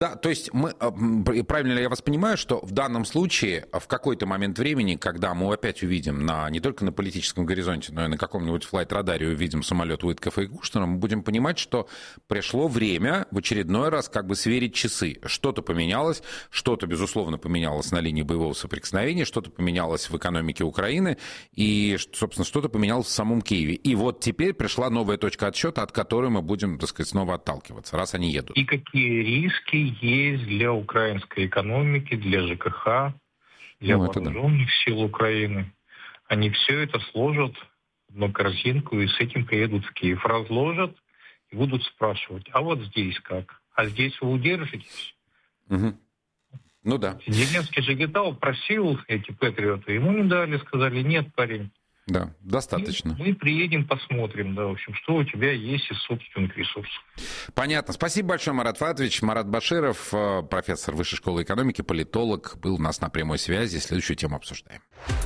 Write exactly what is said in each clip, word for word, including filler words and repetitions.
Да, то есть мы, правильно ли я вас понимаю, что в данном случае в какой-то момент времени, когда мы опять увидим на, не только на политическом горизонте, но и на каком-нибудь флайт-радаре увидим самолет Уиткофа и Кушнера, мы будем понимать, что пришло время в очередной раз как бы сверить часы. Что-то поменялось, что-то, безусловно, поменялось на линии боевого соприкосновения, что-то поменялось в экономике Украины и, собственно, что-то поменялось в самом Киеве. И вот теперь пришла новая точка отсчета, от которой мы будем, так сказать, снова отталкиваться, раз они едут. И какие риски есть для украинской экономики, для ЖКХ, для ну, вооруженных да. сил Украины. Они все это сложат в одну корзинку и с этим приедут в Киев. Разложат и будут спрашивать, а вот здесь как? А здесь вы удержитесь? Угу. Ну да. Зеленский же летал, просил эти патриоты, ему не дали, сказали, нет, парень. Да, достаточно. Мы, мы приедем, посмотрим, да, в общем, что у тебя есть из собственных ресурсов. Понятно. Спасибо большое, Марат Фатович. Марат Баширов, профессор Высшей школы экономики, политолог, был у нас на прямой связи. Следующую тему обсуждаем.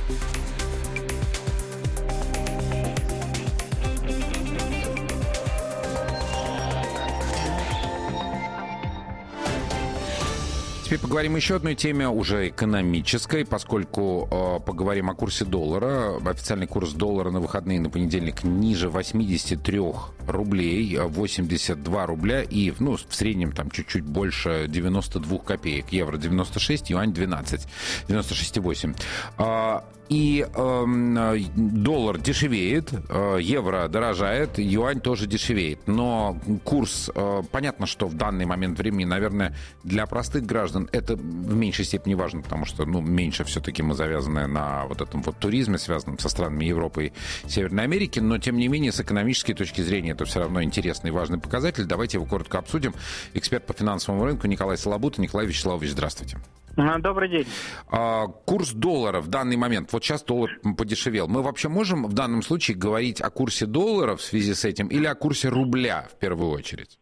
Теперь поговорим еще о одной теме, уже экономической, поскольку э, поговорим о курсе доллара. Официальный курс доллара на выходные на понедельник ниже восемьдесят три рублей, восемьдесят два рубля и ну, в среднем там чуть-чуть больше девяносто два копеек. Евро девяносто шесть, юань двенадцать, девяносто шесть целых восемь. А, и э, доллар дешевеет, э, евро дорожает, юань тоже дешевеет. Но курс, э, понятно, что в данный момент времени, наверное, для простых граждан это в меньшей степени важно, потому что ну, меньше все-таки мы завязаны на вот этом вот туризме, связанном со странами Европы и Северной Америки, но тем не менее с экономической точки зрения это все равно интересный и важный показатель. Давайте его коротко обсудим. Эксперт по финансовому рынку Николай Солобута. Николай Вячеславович, здравствуйте. Добрый день. А, курс доллара в данный момент, вот сейчас доллар подешевел. Мы вообще можем в данном случае говорить о курсе доллара в связи с этим или о курсе рубля в первую очередь?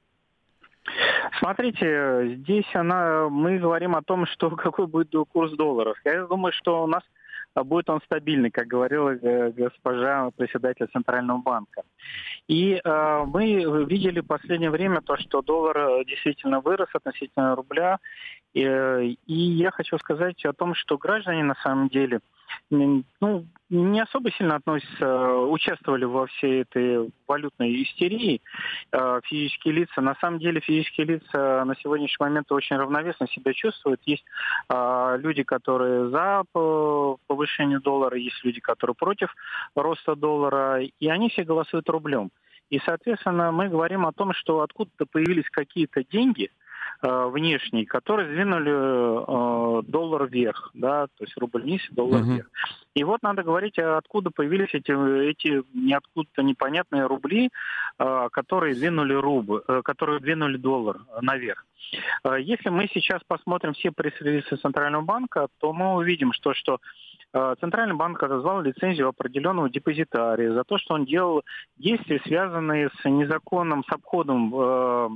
Смотрите, здесь она, мы говорим о том, что какой будет курс доллара. Я думаю, что у нас будет он стабильный, как говорила госпожа председатель Центрального банка. И э, мы видели в последнее время то, что доллар действительно вырос относительно рубля. И, и я хочу сказать о том, что граждане на самом деле ну, не особо сильно относятся, участвовали во всей этой валютной истерии физические лица. На самом деле физические лица на сегодняшний момент очень равновесно себя чувствуют. Есть люди, которые за повышение доллара, есть люди, которые против роста доллара, и они все голосуют рублем. И, соответственно, мы говорим о том, что откуда-то появились какие-то деньги внешние, которые сдвинули э, доллар вверх, да, то есть рубль вниз, доллар uh-huh. вверх. И вот надо говорить, откуда появились эти, эти ниоткуда непонятные рубли, э, которые двинули рубль, э, которые двинули доллар наверх. Э, если мы сейчас посмотрим все пресс-релизы Центрального банка, то мы увидим, что, что э, Центральный банк отозвал лицензию определенного депозитария за то, что он делал действия, связанные с незаконным, с обходом э,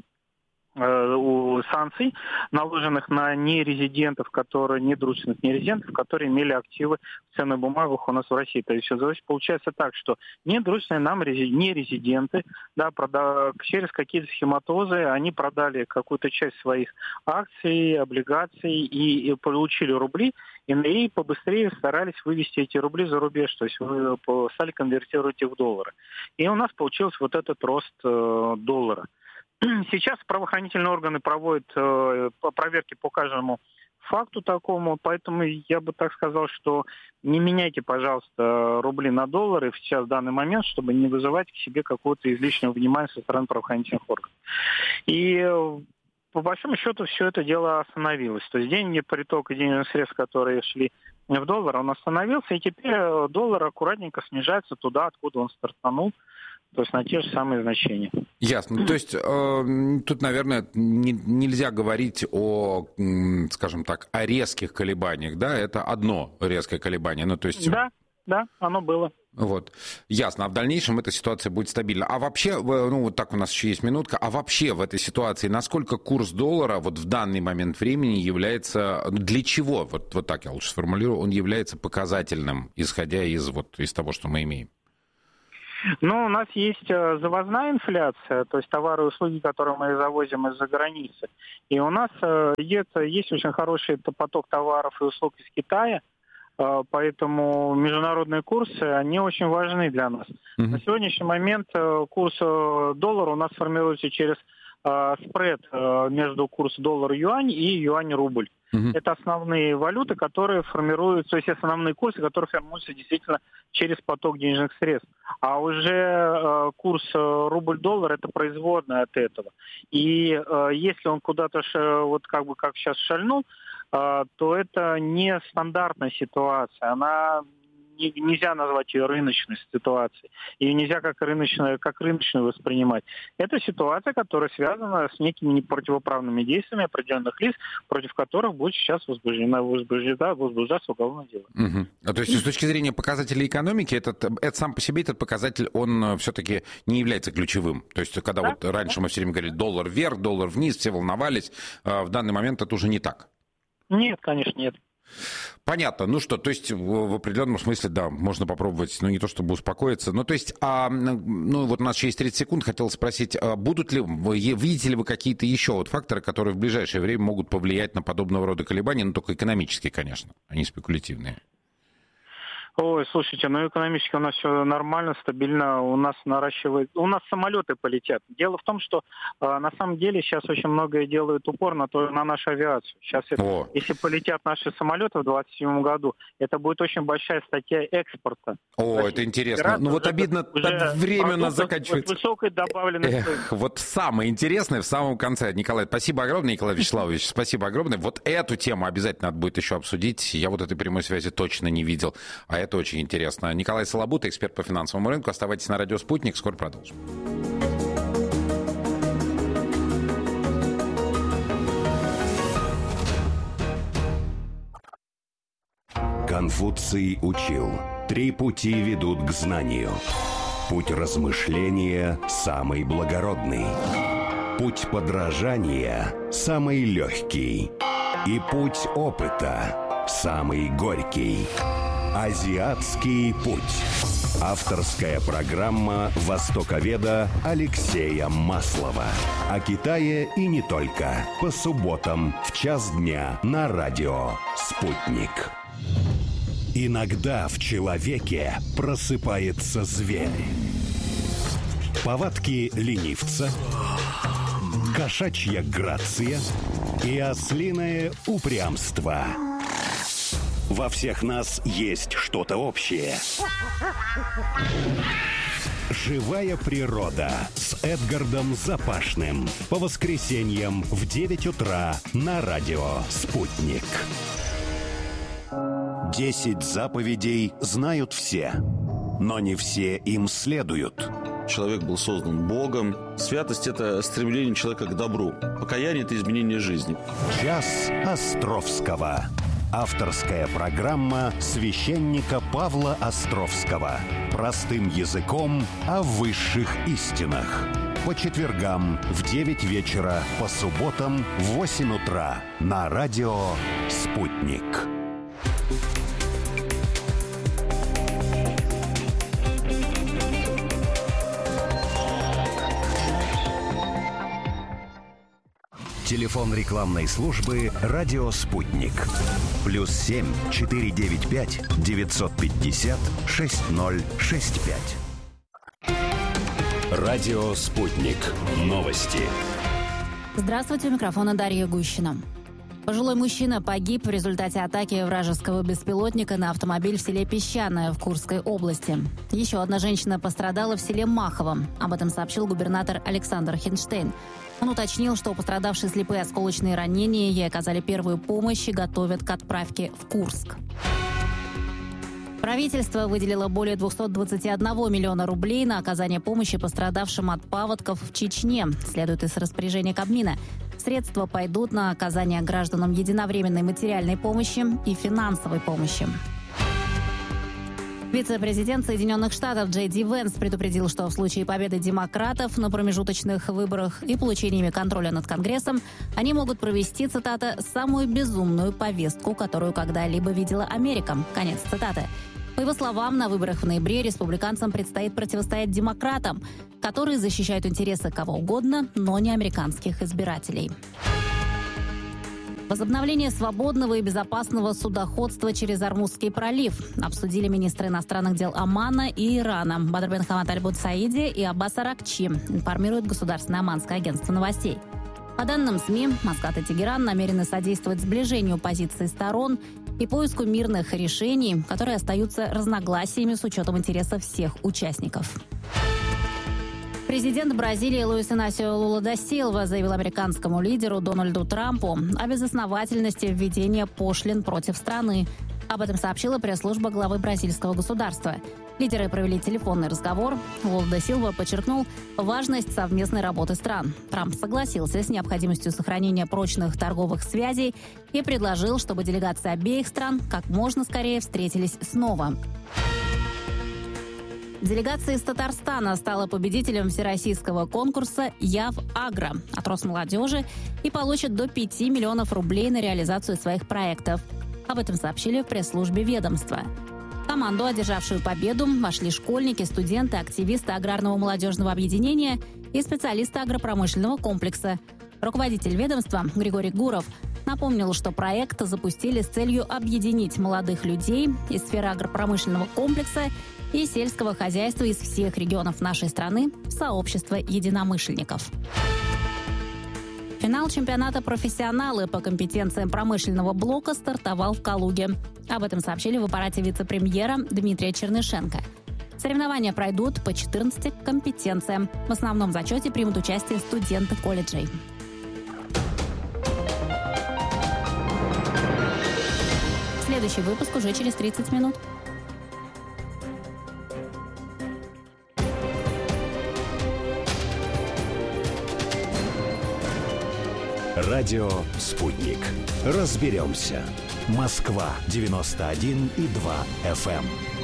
у санкций, наложенных на нерезидентов, которые, недружественных нерезидентов, которые имели активы в ценных бумагах у нас в России. То есть получается так, что недружественные нам нерезиденты, да, прода- через какие-то схематозы, они продали какую-то часть своих акций, облигаций и, и получили рубли, и, и побыстрее старались вывести эти рубли за рубеж, то есть вы стали конвертировать их в доллары. И у нас получился вот этот рост э, доллара. Сейчас правоохранительные органы проводят э, проверки по каждому факту такому, поэтому я бы так сказал, что не меняйте, пожалуйста, рубли на доллары сейчас в данный момент, чтобы не вызывать к себе какого-то излишнего внимания со стороны правоохранительных органов. И э, по большому счету все это дело остановилось. То есть деньги, приток денежных средств, которые шли в доллар, он остановился, и теперь доллар аккуратненько снижается туда, откуда он стартанул. То есть на те же самые значения. Ясно. То есть э, тут, наверное, не, нельзя говорить о, скажем так, о резких колебаниях, да? Это одно резкое колебание. Ну, то есть... Да, да, оно было. Вот, ясно. А в дальнейшем эта ситуация будет стабильна. А вообще, ну, вот так у нас еще есть минутка, а вообще в этой ситуации, насколько курс доллара вот в данный момент времени является, для чего, вот, вот так я лучше сформулирую, он является показательным, исходя из, вот, из того, что мы имеем? Ну, у нас есть завозная инфляция, то есть товары и услуги, которые мы завозим из-за границы. И у нас идет, есть очень хороший поток товаров и услуг из Китая, поэтому международные курсы, они очень важны для нас. Mm-hmm. На сегодняшний момент курс доллара у нас формируется через спред между курсом доллар-юань и юань-рубль. Uh-huh. Это основные валюты, которые формируются, то есть основные курсы, которые формируются действительно через поток денежных средств. А уже э, курс э, рубль-доллар это производная от этого. И э, если он куда-то ш, вот как бы как сейчас шальнул, э, то это не стандартная ситуация. Она не, нельзя назвать ее рыночной ситуацией. Ее нельзя как рыночную, как рыночную воспринимать. Это ситуация, которая связана с некими непротивоправными действиями определенных лиц, против которых будет сейчас возбуждена, возбуждена, возбуждаться уголовное дело. Угу. А то есть с точки зрения показателей экономики, этот, это сам по себе этот показатель, он все-таки не является ключевым. То есть когда да? вот раньше мы все время говорили доллар вверх, доллар вниз, все волновались, в данный момент это уже не так. Нет, конечно, нет. Понятно. Ну что, то есть в определенном смысле, да, можно попробовать, ну не то чтобы успокоиться, но то есть, а, ну вот у нас еще есть тридцать секунд, хотел спросить, а будут ли, видите ли вы какие-то еще вот факторы, которые в ближайшее время могут повлиять на подобного рода колебания, но только экономические, конечно, а не спекулятивные? Ой, слушайте, ну экономически у нас все нормально, стабильно, у нас наращивает, у нас самолеты полетят. Дело в том, что э, на самом деле сейчас очень многое делают упор на, то, на нашу авиацию. Сейчас, это, если полетят наши самолеты в двадцать седьмом году, это будет очень большая статья экспорта. О, России. Это интересно. Ну вот обидно, время у нас заканчивается. С высокой добавленной стоимостью. Вот самое интересное в самом конце. Николай, спасибо огромное, Николай Вячеславович, спасибо огромное. Вот эту тему обязательно надо будет еще обсудить. Я вот этой прямой связи точно не видел. А это Это очень интересно. Николай Солобута, эксперт по финансовому рынку. Оставайтесь на радио «Спутник». Скоро продолжим. Конфуций учил. Три пути ведут к знанию. Путь размышления самый благородный. Путь подражания самый легкий. И путь опыта самый горький. Азиатский путь. Авторская программа востоковеда Алексея Маслова. О Китае и не только. По субботам в час дня на радио «Спутник». Иногда в человеке просыпается зверь. Повадки ленивца, кошачья грация и ослиное упрямство. Во всех нас есть что-то общее. «Живая природа» с Эдгардом Запашным. По воскресеньям в девять утра на радио «Спутник». Десять заповедей знают все, но не все им следуют. Человек был создан Богом. Святость – это стремление человека к добру. Покаяние – это изменение жизни. Час Островского. Авторская программа священника Павла Островского. Простым языком о высших истинах. По четвергам в девять вечера, по субботам в восемь утра на радио «Спутник». Телефон рекламной службы «Радио Спутник». Плюс семь четыре девять пять девятьсот пятьдесят шесть ноль шесть пять. Радио Спутник. Новости. Здравствуйте, у микрофона Дарья Гущина. Пожилой мужчина погиб в результате атаки вражеского беспилотника на автомобиль в селе Песчаное в Курской области. Еще одна женщина пострадала в селе Махово. Об этом сообщил губернатор Александр Хинштейн. Он уточнил, что пострадавшие слепые осколочные ранения ей оказали первую помощь и готовят к отправке в Курск. Правительство выделило более двести двадцать один миллиона рублей на оказание помощи пострадавшим от паводков в Чечне, следует из распоряжения Кабмина. Средства пойдут на оказание гражданам единовременной материальной помощи и финансовой помощи. Вице-президент Соединенных Штатов Джей Ди Венс предупредил, что в случае победы демократов на промежуточных выборах и получениями контроля над Конгрессом они могут провести, цитата, «самую безумную повестку, которую когда-либо видела Америка». Конец цитаты. По его словам, на выборах в ноябре республиканцам предстоит противостоять демократам, которые защищают интересы кого угодно, но не американских избирателей. Возобновление свободного и безопасного судоходства через Ормузский пролив обсудили министры иностранных дел Омана и Ирана Бадр бен Хамад аль-Бутсаиди и Аббас Аракчи, информирует Государственное оманское агентство новостей. По данным СМИ, Маскат и Тегеран намерены содействовать сближению позиций сторон и поиску мирных решений, которые остаются разногласиями с учетом интересов всех участников. Президент Бразилии Луис Инасио Лула да Силва заявил американскому лидеру Дональду Трампу о безосновательности введения пошлин против страны. Об этом сообщила пресс-служба главы бразильского государства. Лидеры провели телефонный разговор. Лула да Силва подчеркнул важность совместной работы стран. Трамп согласился с необходимостью сохранения прочных торговых связей и предложил, чтобы делегации обеих стран как можно скорее встретились снова. Делегация из Татарстана стала победителем всероссийского конкурса «Яв-Агро» от Росмолодежи и получит до пяти миллионов рублей на реализацию своих проектов. Об этом сообщили в пресс-службе ведомства. В команду, одержавшую победу, вошли школьники, студенты, активисты аграрного молодежного объединения и специалисты агропромышленного комплекса. Руководитель ведомства Григорий Гуров напомнил, что проект запустили с целью объединить молодых людей из сферы агропромышленного комплекса и сельского хозяйства из всех регионов нашей страны в сообщество единомышленников. Финал чемпионата «Профессионалы» по компетенциям промышленного блока стартовал в Калуге. Об этом сообщили в аппарате вице-премьера Дмитрия Чернышенко. Соревнования пройдут по четырнадцати компетенциям. В основном зачете примут участие студенты колледжей. Следующий выпуск уже через тридцать минут. Радио «Спутник». Разберемся. Москва девяносто один и два эф эм.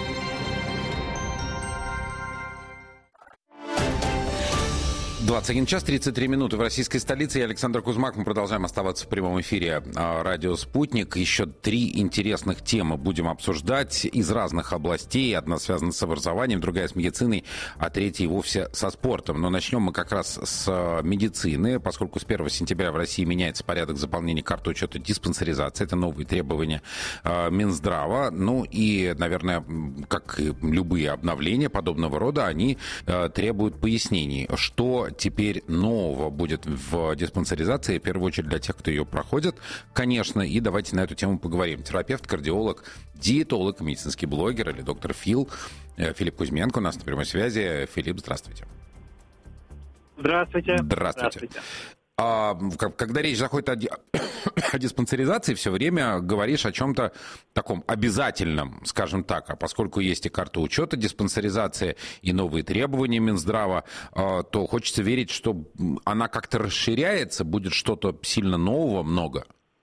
двадцать один час тридцать три минуты в российской столице. Я Александр Кузьмак. Мы продолжаем оставаться в прямом эфире радио «Спутник». Еще три интересных темы будем обсуждать из разных областей. Одна связана с образованием, другая с медициной, а третья и вовсе со спортом. Но начнем мы как раз с медицины, поскольку с первого сентября в России меняется порядок заполнения карты учета диспансеризации. Это новые требования Минздрава. Ну и, наверное, как и любые обновления подобного рода, они требуют пояснений, что теперь нового будет в диспансеризации, в первую очередь для тех, кто ее проходит, конечно, и давайте на эту тему поговорим. Терапевт, кардиолог, диетолог, медицинский блогер или доктор Фил, Филипп Кузьменко у нас на прямой связи. Филипп, здравствуйте. Здравствуйте. Здравствуйте. Здравствуйте. А, когда речь заходит о, о диспансеризации, все время говоришь о чем-то таком обязательном, скажем так. А поскольку есть и карта учета диспансеризации, и новые требования Минздрава, то хочется верить, что она как-то расширяется, будет что-то сильно нового много.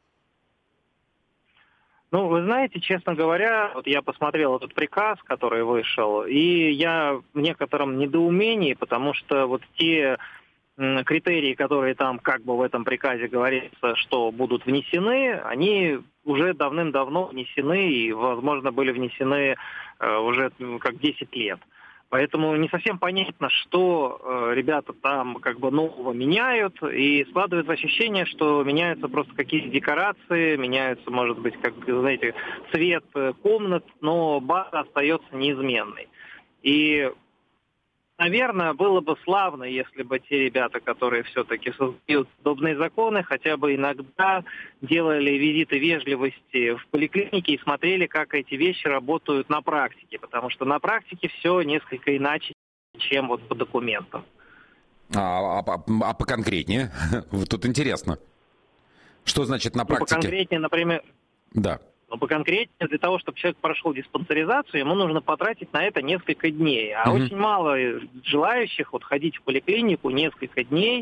Ну, вы знаете, честно говоря, вот я посмотрел этот приказ, который вышел, и я в некотором недоумении, потому что вот те критерии, которые там как бы в этом приказе говорится, что будут внесены, они уже давным-давно внесены и, возможно, были внесены э, уже ну, как десять лет. Поэтому не совсем понятно, что э, ребята там как бы нового меняют, и складывается ощущение, что меняются просто какие-то декорации, меняются, может быть, как, знаете, цвет комнат, но база остается неизменной. И наверное, было бы славно, если бы те ребята, которые все-таки создают подобные законы, хотя бы иногда делали визиты вежливости в поликлинике и смотрели, как эти вещи работают на практике. Потому что на практике все несколько иначе, чем вот по документам. А, а, а поконкретнее? Тут интересно. Что значит на практике? Ну, поконкретнее, например... Да. Но поконкретнее, для того, чтобы человек прошел диспансеризацию, ему нужно потратить на это несколько дней. А mm-hmm. очень мало желающих вот ходить в поликлинику несколько дней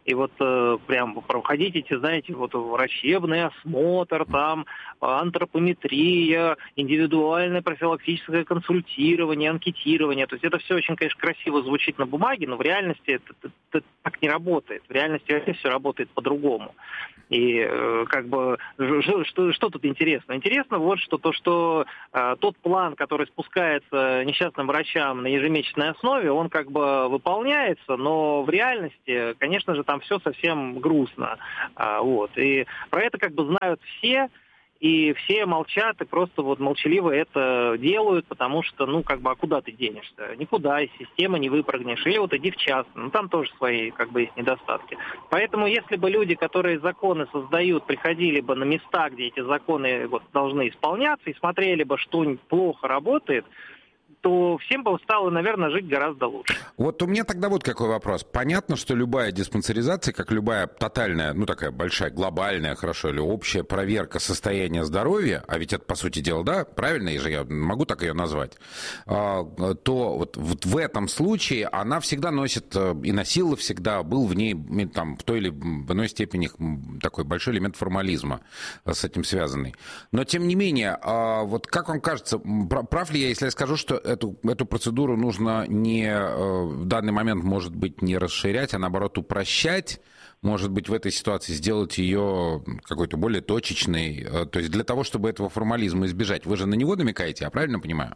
и вот э, прям проходить эти, знаете, вот врачебный осмотр, там антропометрия, индивидуальное профилактическое консультирование, анкетирование. То есть это все очень, конечно, красиво звучит на бумаге, но в реальности это, это, это так не работает. В реальности это все работает по-другому. И э, как бы что, что тут интересно? Интересно вот что то, что э, тот план, который спускается несчастным врачам на ежемесячной основе, он как бы выполняется, но в реальности, конечно же, там все совсем грустно. А, вот. И про это как бы знают все. И все молчат и просто вот молчаливо это делают, потому что, ну, как бы, а куда ты денешься? Никуда, из системы не выпрыгнешь. Или вот иди в частный. Ну, там тоже свои, как бы, есть недостатки. Поэтому, если бы люди, которые законы создают, приходили бы на места, где эти законы вот должны исполняться, и смотрели бы, что плохо работает, то всем бы стало, наверное, жить гораздо лучше. Вот у меня тогда вот какой вопрос. Понятно, что любая диспансеризация, как любая тотальная, ну такая большая, глобальная, хорошо, или общая проверка состояния здоровья, а ведь это, по сути дела, да, правильно, я же я могу так ее назвать, то вот, вот в этом случае она всегда носит, и носила всегда, был в ней там, в той или в иной степени такой большой элемент формализма с этим связанный. Но, тем не менее, вот как вам кажется, прав ли я, если я скажу, что Эту, эту процедуру нужно не, в данный момент, может быть, не расширять, а наоборот упрощать, может быть, в этой ситуации сделать ее какой-то более точечной, то есть для того, чтобы этого формализма избежать. Вы же на него намекаете, я правильно понимаю?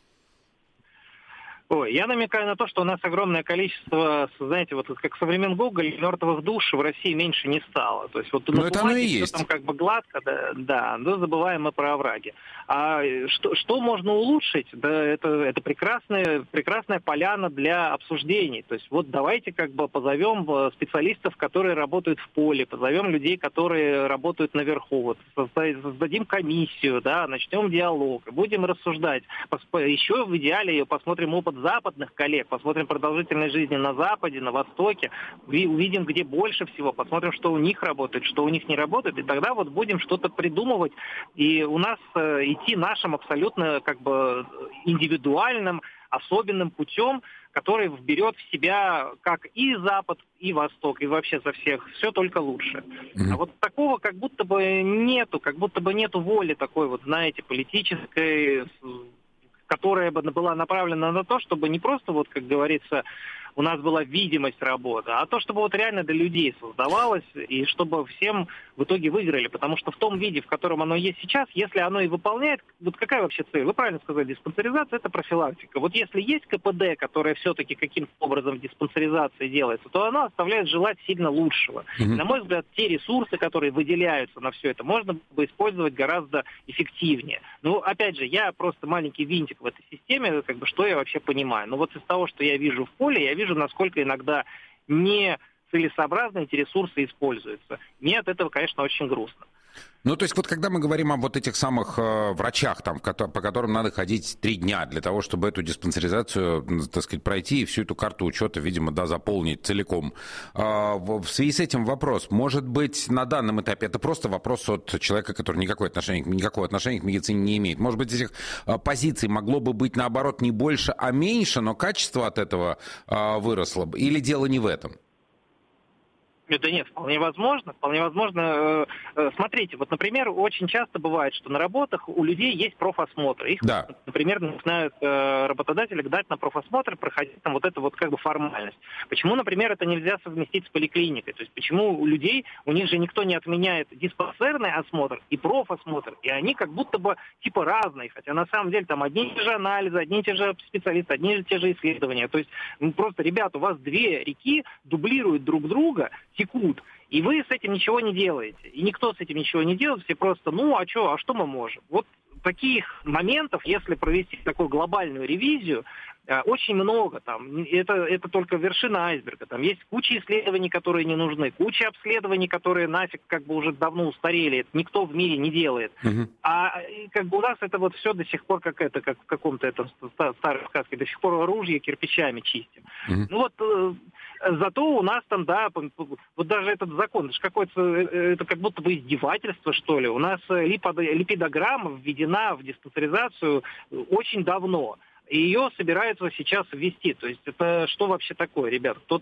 Ой, я намекаю на то, что у нас огромное количество, знаете, вот как со времен Гоголя, мертвых душ в России меньше не стало. То есть вот на бумаге все там как бы гладко, да, да, но забываем мы про овраги. А что, что можно улучшить? Да, это, это прекрасная, прекрасная поляна для обсуждений. То есть вот давайте как бы позовем специалистов, которые работают в поле, позовем людей, которые работают наверху, вот, создадим комиссию, да, начнем диалог, будем рассуждать. Еще в идеале ее посмотрим опыт западных коллег, посмотрим продолжительность жизни на Западе, на Востоке, увидим, где больше всего, посмотрим, что у них работает, что у них не работает, и тогда вот будем что-то придумывать, и у нас э, идти нашим абсолютно как бы индивидуальным, особенным путем, который вберет в себя как и Запад, и Восток, и вообще со всех все только лучше. Mm-hmm. А вот такого как будто бы нету, как будто бы нету воли такой вот, знаете, политической, которая бы была направлена на то, чтобы не просто, вот как говорится, у нас была видимость работы, а то, чтобы вот реально для людей создавалось, и чтобы всем в итоге выиграли. Потому что в том виде, в котором оно есть сейчас, если оно и выполняет, вот какая вообще цель? Вы правильно сказали, диспансеризация – это профилактика. Вот если есть ка пэ дэ, которое все-таки каким-то образом в диспансеризации делается, то оно оставляет желать сильно лучшего. Mm-hmm. На мой взгляд, те ресурсы, которые выделяются на все это, можно бы использовать гораздо эффективнее. Ну, опять же, я просто маленький винтик в этой системе, как бы, что я вообще понимаю. Но вот из того, что я вижу в поле, я вижу, насколько иногда нецелесообразно эти ресурсы используются. Мне от этого, конечно, очень грустно. Ну, то есть вот когда мы говорим об вот этих самых э, врачах, там, по которым надо ходить три дня для того, чтобы эту диспансеризацию, так сказать, пройти и всю эту карту учета, видимо, да, заполнить целиком. Э, в связи с этим вопрос, может быть, на данном этапе это просто вопрос от человека, который никакого отношения, никакого отношения к медицине не имеет. Может быть, этих э, позиций могло бы быть, наоборот, не больше, а меньше, но качество от этого э, выросло бы? Или дело не в этом? Это нет, вполне возможно, вполне возможно. Смотрите, вот, например, очень часто бывает, что на работах у людей есть профосмотр. Их, да. например, начинают работодатели дать на профосмотр, проходить там вот эту вот как бы формальность. Почему, например, это нельзя совместить с поликлиникой? То есть почему у людей, у них же никто не отменяет диспансерный осмотр и профосмотр, и они как будто бы типа разные, хотя на самом деле там одни и те же анализы, одни и те же специалисты, одни и те же исследования. То есть ну, просто, ребята, у вас две реки дублируют друг друга, текут, и вы с этим ничего не делаете. И никто с этим ничего не делает, все просто, ну, а что, а что мы можем? Вот таких моментов, если провести такую глобальную ревизию, очень много там. Это, это только вершина айсберга. Там есть куча исследований, которые не нужны, куча обследований, которые нафиг как бы уже давно устарели. Это никто в мире не делает. Uh-huh. А как бы у нас это вот все до сих пор как это, как в каком-то этом старой сказке, до сих пор оружие кирпичами чистим. Uh-huh. Ну вот зато у нас там, да, вот даже этот закон, это же какое-то, это как будто бы издевательство, что ли. У нас липидограмма введена в диспансеризацию очень давно. И ее собираются сейчас ввести. То есть это что вообще такое, ребят? Кто там mm-hmm. этот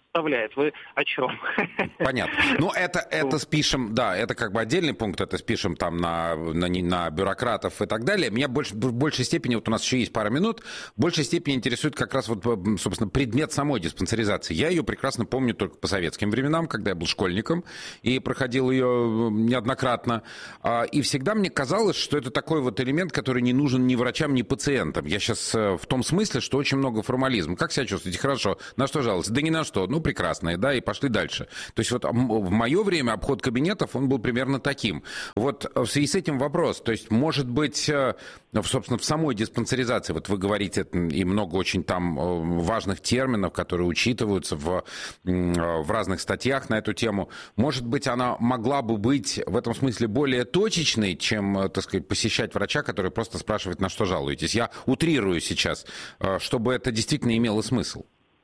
составляет. Вы о чем? Понятно. Ну, это, это спишем, да, это как бы отдельный пункт, это спишем там на, на, на бюрократов и так далее. Меня больше, в большей степени, вот у нас еще есть пара минут, в большей степени интересует как раз вот, собственно, предмет самой диспансеризации. Я ее прекрасно помню только по советским временам, когда я был школьником и проходил ее неоднократно. И всегда мне казалось, что это такой вот элемент, который не нужен ни врачам, ни пациентам. Я сейчас в том смысле, что очень много формализма. Как себя чувствуете? Хорошо. На что жаловаться? Да ни на что. Ну, прекрасно. Да, и пошли дальше. То есть вот в мое время обход кабинетов, он был примерно таким. Вот в связи с этим вопрос. То есть, может быть, собственно, в самой диспансеризации, вот вы говорите, и много очень там важных терминов, которые учитываются в, в разных статьях на эту тему. Может быть, она могла бы быть в этом смысле более точечной, чем, так сказать, посещать врача, который просто спрашивает, на что жалуетесь. Я утрирую сейчас, чтобы это действительно имело смысл.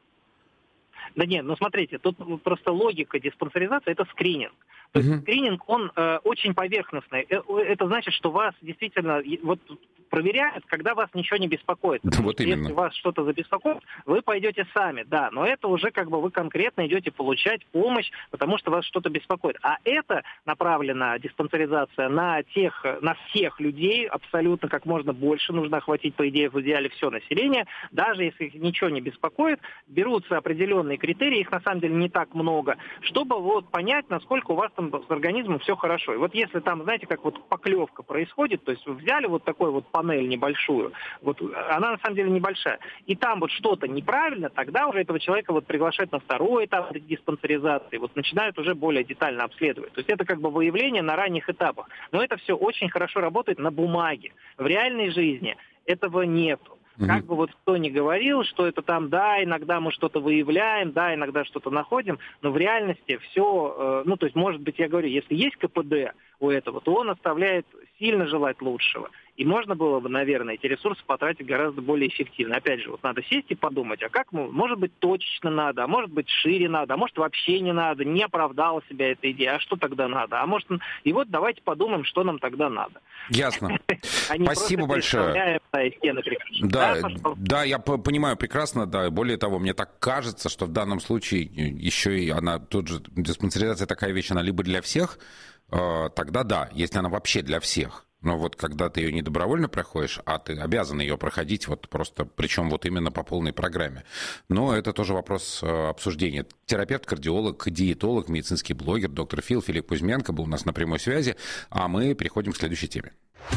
Да нет, ну смотрите, тут просто логика диспансеризации – это скрининг. То есть uh-huh. скрининг, он э, очень поверхностный. Это значит, что вас действительно вот проверяют, когда вас ничего не беспокоит. Да, вот именно. Если вас что-то забеспокоит, вы пойдете сами, да. Но это уже как бы вы конкретно идете получать помощь, потому что вас что-то беспокоит. А это направлена диспансеризация на тех, на всех людей, абсолютно как можно больше. Нужно охватить, по идее, в идеале все население. Даже если их ничего не беспокоит, берутся определенные критерии, их на самом деле не так много, чтобы вот понять, насколько у вас там с организмом все хорошо. И вот если там, знаете, как вот поклевка происходит, то есть вы взяли вот такой вот панель небольшую, вот она на самом деле небольшая, и там вот что-то неправильно, тогда уже этого человека вот приглашают на второй этап диспансеризации, вот начинают уже более детально обследовать. То есть это как бы выявление на ранних этапах. Но это все очень хорошо работает на бумаге. В реальной жизни этого нету. Как бы вот кто ни говорил, что это там, да, иногда мы что-то выявляем, да, иногда что-то находим, но в реальности все, э, ну, то есть, может быть, я говорю, если есть ка пэ дэ у этого, то он оставляет сильно желать лучшего. И можно было бы, наверное, эти ресурсы потратить гораздо более эффективно. Опять же, вот надо сесть и подумать, а как, мы, может быть, точечно надо, а может быть, шире надо, а может, вообще не надо, не оправдала себя эта идея, а что тогда надо? А может, и вот давайте подумаем, что нам тогда надо. Ясно. Спасибо большое. Да, да, я понимаю прекрасно, да, более того, мне так кажется, что в данном случае еще и она, тут же диспансеризация такая вещь, она либо для всех, тогда да, если она вообще для всех. Но вот когда ты ее не добровольно проходишь, а ты обязан ее проходить, вот просто, причем вот именно по полной программе. Но это тоже вопрос обсуждения. Терапевт, кардиолог, диетолог, медицинский блогер, доктор Фил, Филипп Кузьменко был у нас на прямой связи, а мы переходим к следующей теме.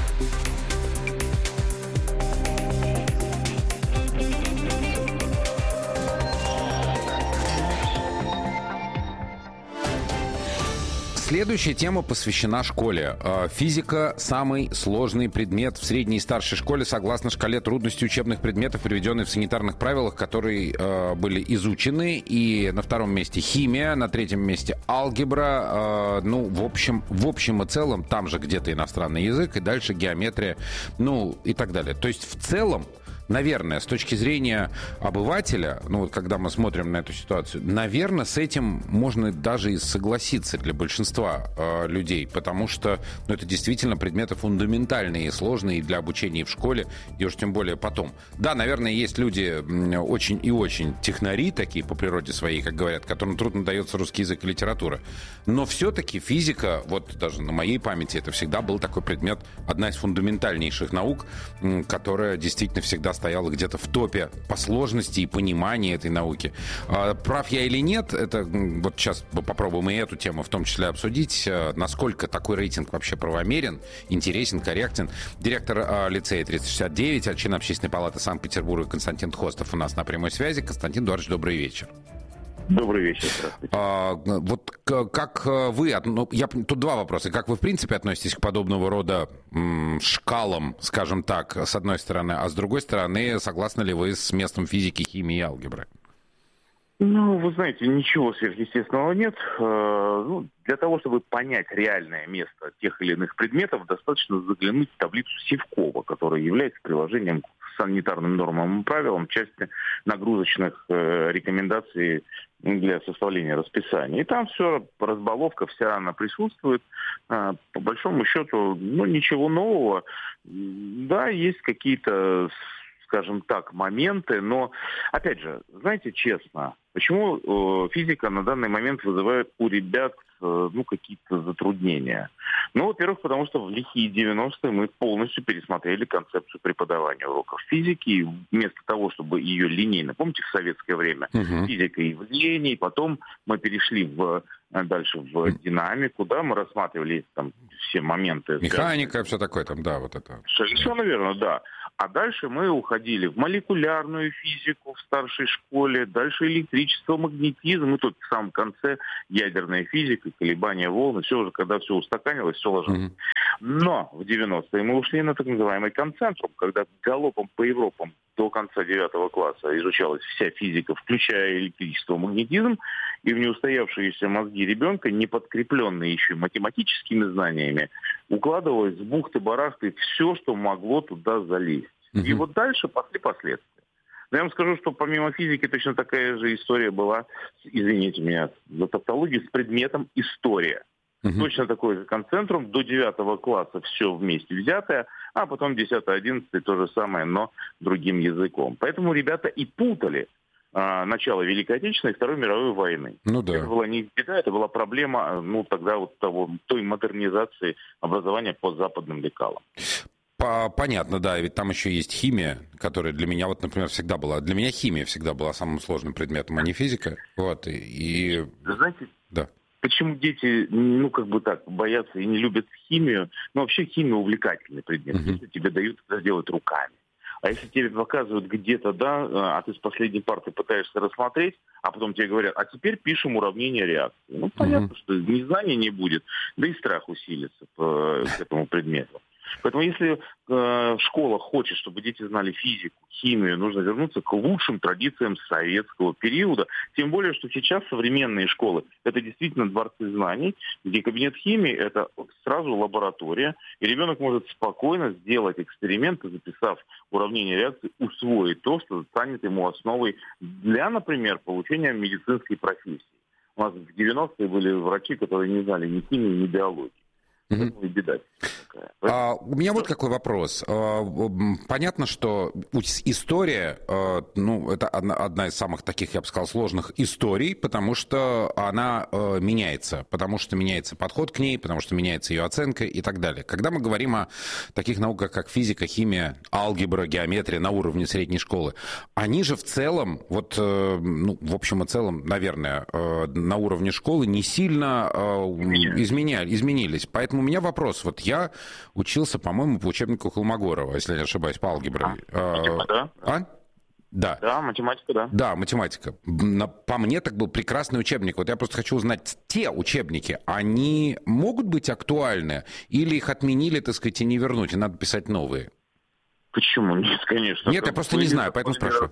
Следующая тема посвящена школе. Физика – самый сложный предмет в средней и старшей школе, согласно шкале трудностей учебных предметов, приведенной в санитарных правилах, которые э, были изучены. И на втором месте химия, на третьем месте алгебра. Э, ну, в общем, в общем и целом, там же где-то иностранный язык, и дальше геометрия, ну, и так далее. То есть в целом, наверное, с точки зрения обывателя, ну вот когда мы смотрим на эту ситуацию, наверное, с этим можно даже и согласиться для большинства э, людей, потому что ну, это действительно предметы фундаментальные и сложные для обучения и в школе, и уж тем более потом. Да, наверное, есть люди очень и очень технари, такие по природе своей, как говорят, которым трудно дается русский язык и литература. Но все-таки физика, вот даже на моей памяти, это всегда был такой предмет, одна из фундаментальнейших наук, которая действительно всегда стояла где-то в топе по сложности и понимании этой науки. Прав я или нет, это вот сейчас попробуем и эту тему в том числе обсудить, насколько такой рейтинг вообще правомерен, интересен, корректен. Директор лицея триста шестьдесят девять, член Общественной палаты Санкт-Петербурга Константин Хостов у нас на прямой связи. Константин Эдуардович, добрый вечер. Добрый вечер. Здравствуйте. А, вот как вы, ну, я, тут два вопроса. Как вы, в принципе, относитесь к подобного рода м, шкалам, скажем так, с одной стороны, а с другой стороны, согласны ли вы с местом физики, химии и алгебры? Ну, вы знаете, ничего сверхъестественного нет. Ну, для того, чтобы понять реальное место тех или иных предметов, достаточно заглянуть в таблицу Сивкова, которая является приложением к санитарным нормам и правилам в части нагрузочных рекомендаций для составления расписания. И там все, разбаловка вся она присутствует. По большому счету, ну, ничего нового. Да, есть какие-то, скажем так, моменты. Но, опять же, знаете, честно, почему э, физика на данный момент вызывает у ребят э, ну, какие-то затруднения? Ну, во-первых, потому что в лихие девяностые мы полностью пересмотрели концепцию преподавания уроков физики. И вместо того, чтобы ее линейно, помните, в советское время, uh-huh. физика явлений, потом мы перешли в, дальше в динамику, да, мы рассматривали там все моменты. Механика, все такое там, да, вот это. Совершенно верно, да. А дальше мы уходили в молекулярную физику в старшей школе, дальше электричество, магнетизм, и тут в самом конце ядерная физика, колебания волн, все уже, когда все устаканилось, все ложилось. Mm-hmm. Но в девяностые мы ушли на так называемый концентрум, когда галопом по Европам до конца девятого класса изучалась вся физика, включая электричество, магнетизм, и в неустоявшиеся мозги ребенка, не подкрепленные еще математическими знаниями, укладывалось с бухты-барахты все, что могло туда залезть. Uh-huh. И вот дальше пошли последствия. Но я вам скажу, что помимо физики точно такая же история была, извините меня за тавтологию, с предметом история. Uh-huh. Точно такой же концентрум, до девятого класса все вместе взятое, а потом десятый, одиннадцатый то же самое, но другим языком. Поэтому ребята и путали а, начало Великой Отечественной и Второй мировой войны. Ну, да. Это была не беда, это была проблема, ну, тогда вот того, той модернизации образования по западным лекалам. Понятно, да, ведь там еще есть химия, которая для меня, вот, например, всегда была, для меня химия всегда была самым сложным предметом, а не физика. Вот, и... и... Знаете, да. Почему дети, ну, как бы так, боятся и не любят химию? Ну, вообще химия увлекательный предмет, uh-huh. если тебе дают это делать руками. А если тебе показывают где-то, да, а ты с последней парты пытаешься рассмотреть, а потом тебе говорят, а теперь пишем уравнение реакции. Ну, понятно, uh-huh. что ни знания не будет, да и страх усилится по, к этому предмету. Поэтому если э, школа хочет, чтобы дети знали физику, химию, нужно вернуться к лучшим традициям советского периода. Тем более, что сейчас современные школы – это действительно дворцы знаний, где кабинет химии – это сразу лаборатория, и ребенок может спокойно сделать эксперименты, записав уравнение реакции, усвоить то, что станет ему основой для, например, получения медицинской профессии. У нас в девяностые были врачи, которые не знали ни химии, ни биологии. Mm-hmm. Беда такая. А, у меня вот какой вопрос. А, понятно, что история, а, ну, это одна, одна из самых таких, я бы сказал, сложных историй, потому что она а, меняется, потому что меняется подход к ней, потому что меняется ее оценка и так далее. Когда мы говорим о таких науках, как физика, химия, алгебра, геометрия на уровне средней школы, они же в целом, вот, ну, в общем и целом, наверное, на уровне школы не сильно изменяли, изменились. Поэтому у меня вопрос. Вот я учился, по-моему, по учебнику Холмогорова, если я не ошибаюсь, по алгебре. А, да. А? Да. Да, математика, да. Да, математика. По мне так был прекрасный учебник. Вот я просто хочу узнать, те учебники, они могут быть актуальны? Или их отменили, так сказать, и не вернуть, и надо писать новые? Почему? Нет, конечно. Нет, я просто не знаю, поэтому спрашиваю.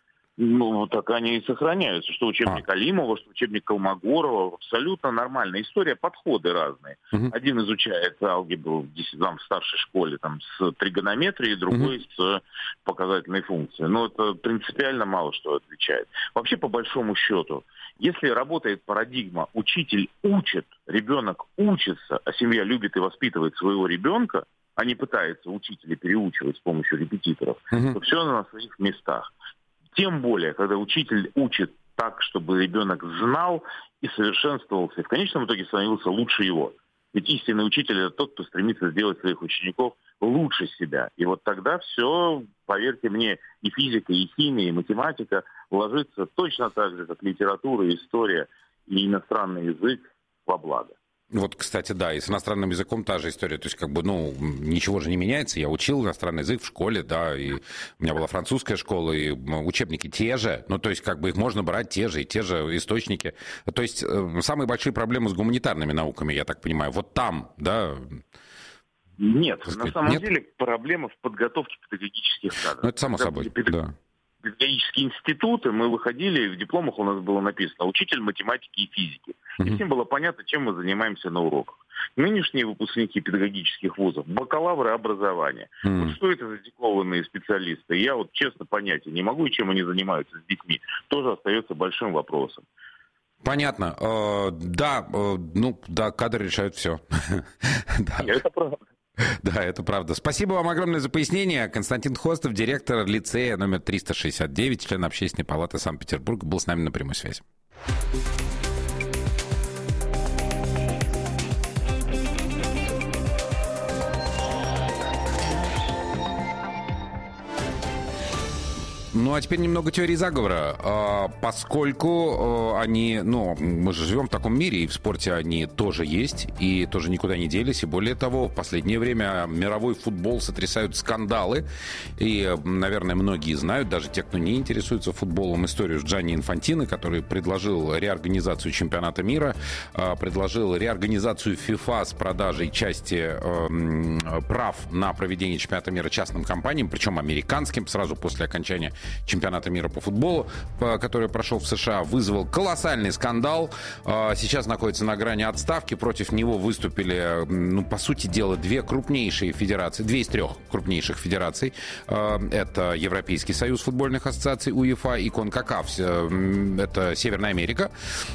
Ну, так они и сохраняются, что учебник а. Алимова, что учебник Колмогорова, абсолютно нормальная история, подходы разные. Угу. Один изучает алгебру в, там, в старшей школе там, с тригонометрией, другой угу. с показательной функцией. Но это принципиально мало что отвечает. Вообще, по большому счету, если работает парадигма «учитель учит, ребенок учится, а семья любит и воспитывает своего ребенка», а не пытается учителя переучивать с помощью репетиторов, угу. то все на своих местах. Тем более, когда учитель учит так, чтобы ребенок знал и совершенствовался, и в конечном итоге становился лучше его. Ведь истинный учитель – это тот, кто стремится сделать своих учеников лучше себя. И вот тогда все, поверьте мне, и физика, и химия, и математика ложится точно так же, как литература, история и иностранный язык во благо. Вот, кстати, да, и с иностранным языком та же история. То есть, как бы, ну, ничего же не меняется. Я учил иностранный язык в школе, да, и у меня была французская школа, и учебники те же. Ну, то есть, как бы, их можно брать те же, и те же источники. То есть, самые большие проблемы с гуманитарными науками, я так понимаю, вот там, да? Нет, на самом Нет? деле проблема в подготовке педагогических кадров. Ну, это само Когда собой, педаг... да. Педагогические институты, мы выходили, в дипломах у нас было написано «Учитель математики и физики». И всем было понятно, чем мы занимаемся на уроках. Нынешние выпускники педагогических вузов – бакалавры образования. Mm. Вот что это за дипломные специалисты? Я вот честно понятия не могу, и чем они занимаются с детьми. Тоже остается большим вопросом. Понятно. Э, да, э, ну, да, кадры решают все. Это правда. Да, это правда. Спасибо вам огромное за пояснение. Константин Хостов, директор лицея номер триста шестьдесят девять, член Общественной палаты Санкт-Петербурга, был с нами на прямой связи. Ну, а теперь немного теории заговора. Поскольку они, ну, мы же живем в таком мире, и в спорте они тоже есть, и тоже никуда не делись. И более того, в последнее время мировой футбол сотрясают скандалы. И, наверное, многие знают, даже те, кто не интересуется футболом, историю с Джанни Инфантино, который предложил реорганизацию чемпионата мира, предложил реорганизацию ФИФА с продажей части прав на проведение чемпионата мира частным компаниям, причем американским, сразу после окончания чемпионата мира по футболу, который прошел в США, вызвал колоссальный скандал. Сейчас находится на грани отставки. Против него выступили, ну, по сути дела, две крупнейшие федерации, две из трех крупнейших федераций. Это Европейский союз футбольных ассоциаций УЕФА и КОНКАКАФ. Это Северная Америка.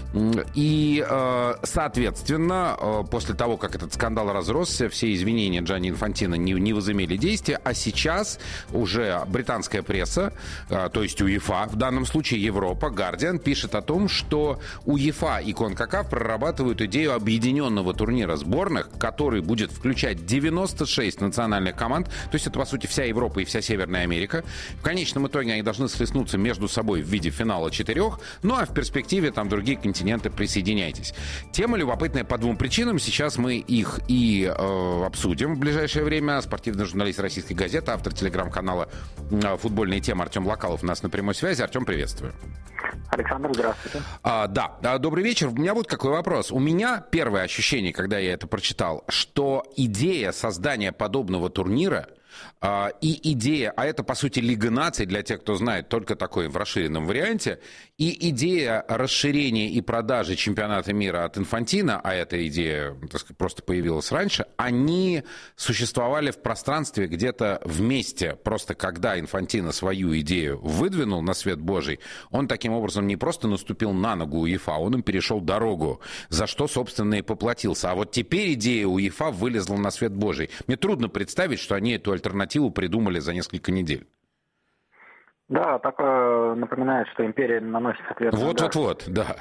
И, соответственно, после того, как этот скандал разросся, все извинения Джанни Инфантино не, не возымели действия, а сейчас уже британская пресса, то есть УЕФА, в данном случае Европа, Guardian, пишет о том, что УЕФА и КОНКАКАФ прорабатывают идею объединенного турнира сборных, который будет включать девяносто шесть национальных команд, то есть это, по сути, вся Европа и вся Северная Америка. В конечном итоге они должны схлестнуться между собой в виде финала четырех, ну а в перспективе там другие континенты, присоединяйтесь. Тема любопытная по двум причинам. Сейчас мы их и э, обсудим в ближайшее время. Спортивный журналист «Российской газеты», автор телеграм-канала «Футбольные темы» Артем Локалов у нас на прямой связи. Артем, приветствую. Александр, здравствуйте. А, да, добрый вечер. У меня вот какой вопрос. У меня первое ощущение, когда я это прочитал, что идея создания подобного турнира а, и идея, а это, по сути, Лига наций, для тех, кто знает, только такой в расширенном варианте, и идея расширения и продажи чемпионата мира от Инфантино, а эта идея, так сказать, просто появилась раньше, они существовали в пространстве где-то вместе. Просто когда Инфантино свою идею выдвинул на свет Божий, он таким образом не просто наступил на ногу УЕФА, он им перешел дорогу, за что, собственно, и поплатился. А вот теперь идея УЕФА вылезла на свет Божий. Мне трудно представить, что они эту альтернативу придумали за несколько недель. Да, такое напоминает, что империя наносит ответный удар. Вот-вот-вот, да.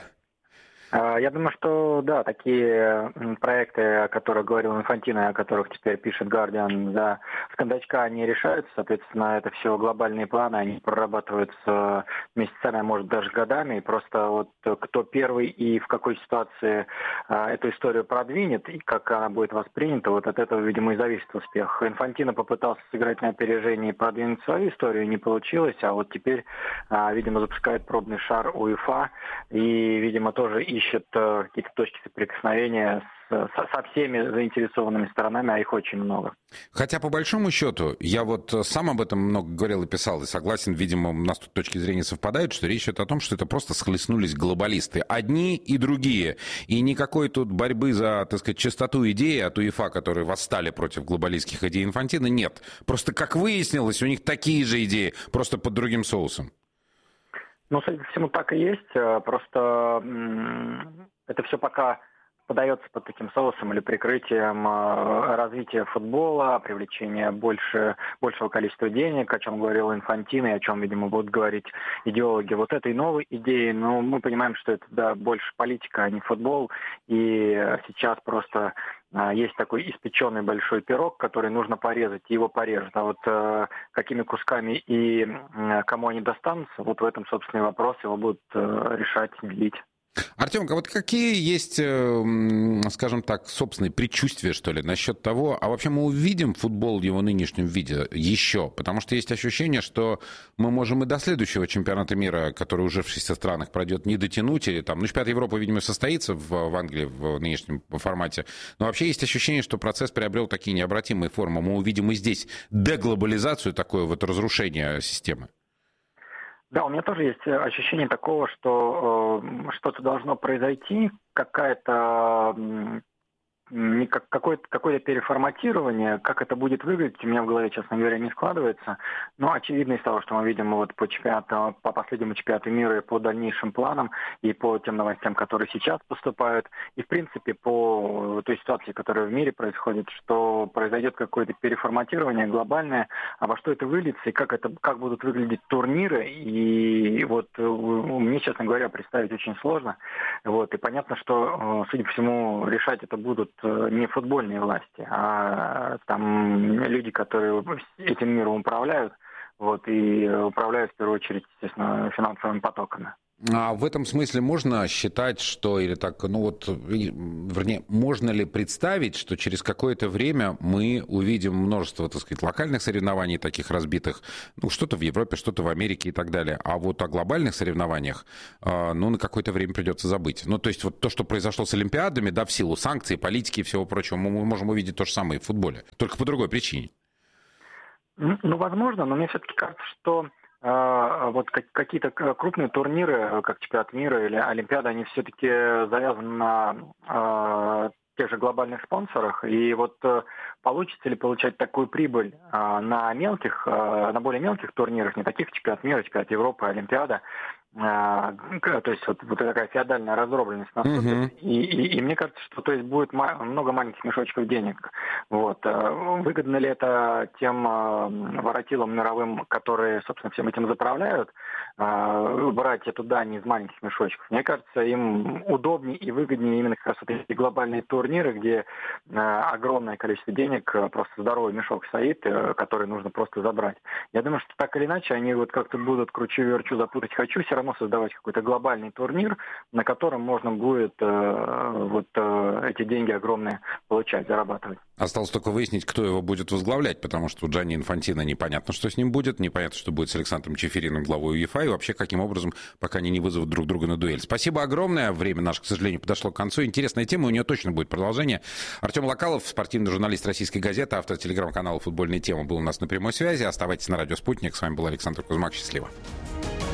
Я думаю, что да, такие проекты, о которых говорил Инфантино, о которых теперь пишет Guardian, да, с кондачка они решаются, соответственно, это все глобальные планы, они прорабатываются месяцами, а может даже годами, и просто вот кто первый и в какой ситуации эту историю продвинет, и как она будет воспринята, вот от этого, видимо, и зависит успех. Инфантино попытался сыграть на опережение и продвинуть свою историю, не получилось, а вот теперь, видимо, запускает пробный шар УЕФА, и, видимо, тоже ищет ищет какие-то точки соприкосновения с, со всеми заинтересованными сторонами, а их очень много. Хотя, по большому счету, я вот сам об этом много говорил и писал, и согласен, видимо, у нас тут точки зрения совпадают, что речь идет о том, что это просто схлестнулись глобалисты. Одни и другие. И никакой тут борьбы за, так сказать, чистоту идеи от УЕФА, которые восстали против глобалистских идей Инфантино, нет. Просто, как выяснилось, у них такие же идеи, просто под другим соусом. Ну, судя по всему, так и есть. Просто это все пока подается под таким соусом или прикрытием развития футбола, привлечения больше, большего количества денег, о чем говорил Инфантино, и о чем, видимо, будут говорить идеологи вот этой новой идеи. Но мы понимаем, что это, да, больше политика, а не футбол. И сейчас просто есть такой испеченный большой пирог, который нужно порезать, и его порежут. А вот э, какими кусками и э, кому они достанутся, вот в этом, собственно, и вопрос, его будут э, решать, делить. Артем, а вот какие есть, скажем так, собственные предчувствия, что ли, насчет того, а вообще мы увидим футбол в его нынешнем виде еще? Потому что есть ощущение, что мы можем и до следующего чемпионата мира, который уже в шести странах пройдет, не дотянуть, или там, ну, чемпионат Европы, видимо, состоится в, в Англии в нынешнем формате, но вообще есть ощущение, что процесс приобрел такие необратимые формы. Мы увидим и здесь деглобализацию, такое вот разрушение системы. Да, у меня тоже есть ощущение такого, что э, что-то должно произойти, какая-то э, какое-то, какое-то переформатирование, как это будет выглядеть, у меня в голове, честно говоря, не складывается. Но очевидно из того, что мы видим вот по чемпионату, по последнему чемпионату мира и по дальнейшим планам, и по тем новостям, которые сейчас поступают, и в принципе по той ситуации, которая в мире происходит, что что произойдет какое-то переформатирование глобальное, а во что это выльется и как, это, как будут выглядеть турниры, и вот мне, честно говоря, представить очень сложно. Вот, и понятно, что, судя по всему, решать это будут не футбольные власти, а там люди, которые этим миром управляют, вот, и управляют в первую очередь, естественно, финансовыми потоками. А в этом смысле можно считать, что, или так, ну вот, вернее, можно ли представить, что через какое-то время мы увидим множество, так сказать, локальных соревнований таких разбитых, ну, что-то в Европе, что-то в Америке и так далее, а вот о глобальных соревнованиях, ну, на какое-то время придется забыть. Ну, то есть вот то, что произошло с Олимпиадами, да, в силу санкций, политики и всего прочего, мы можем увидеть то же самое и в футболе, только по другой причине. Ну, возможно, но мне все-таки кажется, что вот какие-то крупные турниры, как чемпионат мира или Олимпиада, они все-таки завязаны на тех же глобальных спонсорах. И вот получится ли получать такую прибыль на мелких, на более мелких турнирах, не таких чемпионат мира, чемпионат Европы, Олимпиада, то есть вот, вот такая феодальная раздробленность наступит. Uh-huh. И, и, и мне кажется, что то есть будет ма- много маленьких мешочков денег. Вот. Выгодно ли это тем воротилам мировым, которые, собственно, всем этим заправляют, брать эту дань из маленьких мешочков? Мне кажется, им удобнее и выгоднее именно как раз вот эти глобальные турниры, где огромное количество денег, просто здоровый мешок стоит, который нужно просто забрать. Я думаю, что так или иначе они вот как-то будут кручу-верчу, запутать хочу, все равно создавать какой-то глобальный турнир, на котором можно будет э, вот э, эти деньги огромные получать, зарабатывать. Осталось только выяснить, кто его будет возглавлять, потому что у Джанни Инфантино непонятно, что с ним будет, непонятно, что будет с Александром Чефериным, главой УЕФА, и вообще, каким образом, пока они не вызовут друг друга на дуэль. Спасибо огромное. Время наше, к сожалению, подошло к концу. Интересная тема, у нее точно будет продолжение. Артем Локалов, спортивный журналист «Российской газеты», автор телеграм-канала «Футбольные темы», был у нас на прямой связи. Оставайтесь на радио «Спутник». С вами был Александр Кузьмак. Счастливо.